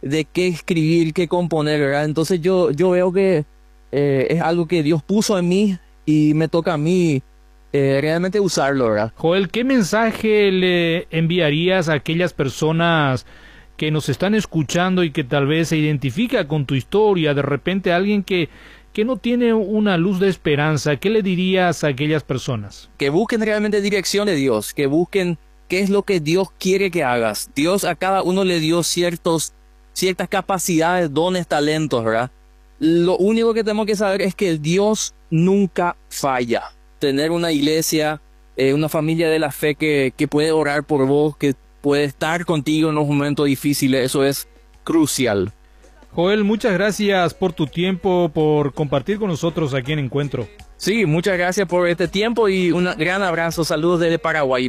de qué escribir, qué componer, ¿verdad? Entonces yo veo que es algo que Dios puso en mí y me toca a mí realmente usarlo, ¿verdad? Joel, ¿qué mensaje le enviarías a aquellas personas que nos están escuchando y que tal vez se identifica con tu historia? De repente alguien que no tiene una luz de esperanza, ¿qué le dirías a aquellas personas? Que busquen realmente dirección de Dios, que busquen qué es lo que Dios quiere que hagas. Dios a cada uno le dio ciertas capacidades, dones, talentos, ¿verdad? Lo único que tenemos que saber es que Dios nunca falla. Tener una iglesia, una familia de la fe que puede orar por vos, que puede estar contigo en los momentos difíciles, eso es crucial. Joel, muchas gracias por tu tiempo, por compartir con nosotros aquí en Encuentro. Sí, muchas gracias por este tiempo y un gran abrazo. Saludos desde Paraguay.